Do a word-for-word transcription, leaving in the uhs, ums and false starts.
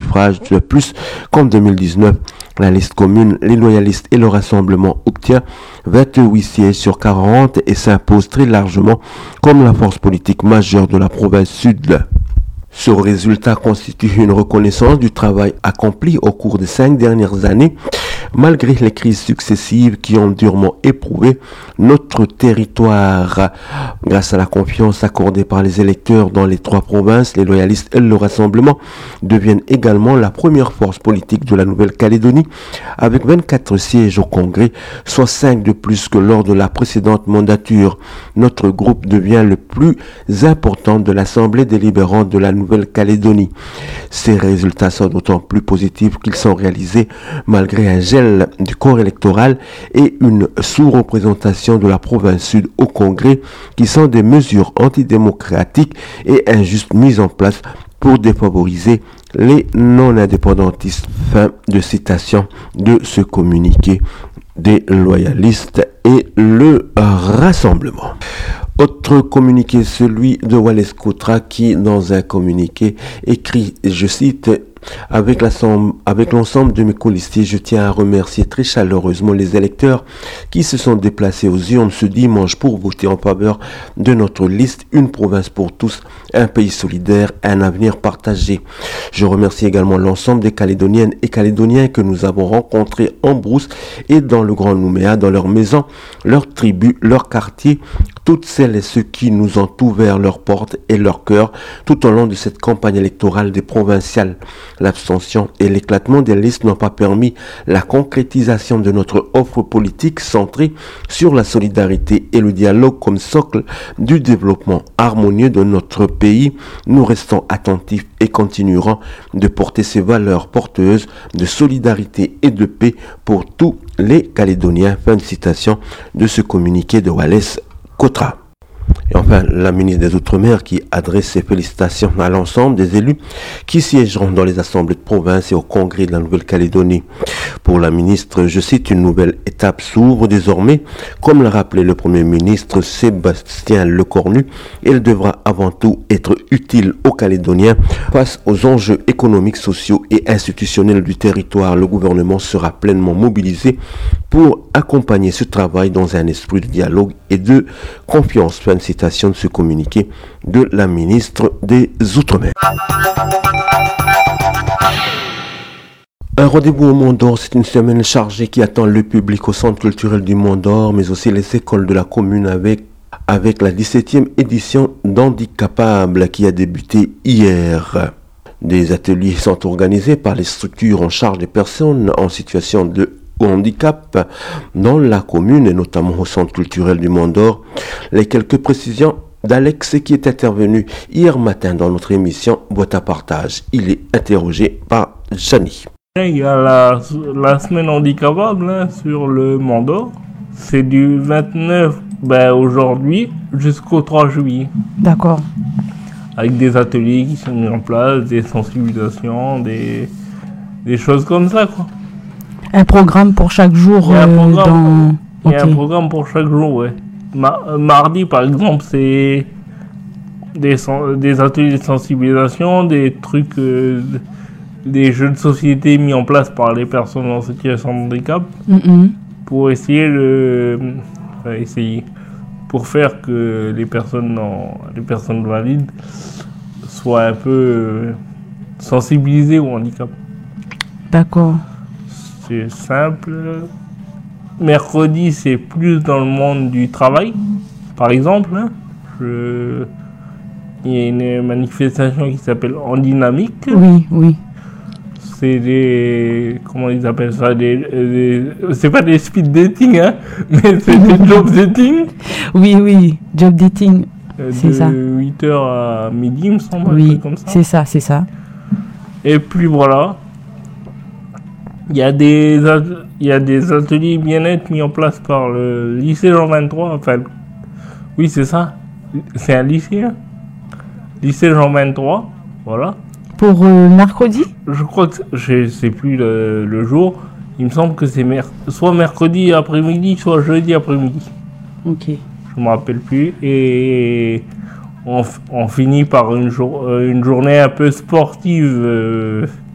suffrages de plus qu'en deux mille dix-neuf. La liste commune, les loyalistes et le Rassemblement obtient vingt-huit sièges sur quarante et s'impose très largement comme la force politique majeure de la province sud. Ce résultat constitue une reconnaissance du travail accompli au cours des cinq dernières années, malgré les crises successives qui ont durement éprouvé notre territoire. Grâce à la confiance accordée par les électeurs dans les trois provinces, les loyalistes et le Rassemblement deviennent également la première force politique de la Nouvelle-Calédonie, avec vingt-quatre sièges au Congrès, soit cinq de plus que lors de la précédente mandature. Notre groupe devient le plus important de l'Assemblée délibérante de la Nouvelle-Calédonie. Ces résultats sont d'autant plus positifs qu'ils sont réalisés malgré un gel du corps électoral et une sous-représentation de la province sud au Congrès, qui sont des mesures antidémocratiques et injustes mises en place pour défavoriser les non-indépendantistes. Fin de citation de ce communiqué des loyalistes et le Rassemblement. Autre communiqué, celui de Wallace Cotra, qui, dans un communiqué, écrit, je cite, Avec, avec l'ensemble de mes colistiers, je tiens à remercier très chaleureusement les électeurs qui se sont déplacés aux urnes ce dimanche pour voter en faveur de notre liste Une province pour tous, un pays solidaire, un avenir partagé. Je remercie également l'ensemble des Calédoniennes et Calédoniens que nous avons rencontrés en brousse et dans le Grand Nouméa, dans leurs maisons, leurs tribus, leurs quartiers, toutes celles et ceux qui nous ont ouvert leurs portes et leurs cœurs tout au long de cette campagne électorale des provinciales. L'abstention et l'éclatement des listes n'ont pas permis la concrétisation de notre offre politique centrée sur la solidarité et le dialogue comme socle du développement harmonieux de notre pays. Nous restons attentifs et continuerons de porter ces valeurs porteuses de solidarité et de paix pour tous les Calédoniens. Fin de citation de ce communiqué de Wallace Cotra. Et enfin, la ministre des Outre-mer qui adresse ses félicitations à l'ensemble des élus qui siégeront dans les assemblées de province et au Congrès de la Nouvelle-Calédonie. Pour la ministre, je cite, une nouvelle étape s'ouvre désormais, comme l'a rappelé le Premier ministre Sébastien Lecornu. Elle devra avant tout être utile aux Calédoniens face aux enjeux économiques, sociaux et institutionnels du territoire. Le gouvernement sera pleinement mobilisé pour accompagner ce travail dans un esprit de dialogue et de confiance. Fin de citation de ce communiqué de la ministre des Outre-mer. Un rendez-vous au Mont d'Or, c'est une semaine chargée qui attend le public au Centre culturel du Mont d'Or, mais aussi les écoles de la commune avec, avec la dix-septième édition d'Handicapables qui a débuté hier. Des ateliers sont organisés par les structures en charge des personnes en situation de handicap dans la commune et notamment au Centre culturel du Mont d'Or. Les quelques précisions d'Alex qui est intervenu hier matin dans notre émission Boîte à partage. Il est interrogé par Jani. Il y a la, la semaine handicapable hein, sur le Mont d'Or. C'est du vingt-neuf ben, aujourd'hui jusqu'au trois juillet. D'accord. Avec des ateliers qui sont mis en place, des sensibilisations, des, des choses comme ça, quoi. Un programme pour chaque jour. Il y a un programme, euh, dans... il y a okay. un programme pour chaque jour, ouais. Ma- mardi, par exemple, c'est des, des ateliers de sensibilisation, des trucs, euh, des jeux de société mis en place par les personnes en situation de handicap Mm-hmm. pour essayer de, enfin, essayer, pour faire que les personnes, non, les personnes valides soient un peu euh, sensibilisées au handicap. D'accord. C'est simple. Mercredi, c'est plus dans le monde du travail. Par exemple, hein, je... il y a une manifestation qui s'appelle En Dynamique. Oui, oui. C'est des... Comment ils appellent ça des, des... C'est pas des speed dating, hein, mais c'est des job dating. Oui, oui. Job dating. C'est de ça. huit heures à midi, il me semble. Oui, un truc comme ça. c'est ça, c'est ça. Et puis voilà. Il y a des, il y a des ateliers bien-être mis en place par le lycée Jean vingt-trois. Enfin, oui, c'est ça. C'est un lycée. Hein. Lycée Jean vingt-trois. Voilà. Pour euh, mercredi ? Je crois que je ne sais plus le, le jour. Il me semble que c'est mer- soit mercredi après-midi, soit jeudi après-midi. Ok. Je ne me rappelle plus. Et on, on finit par une, jour, une journée un peu sportive. Euh,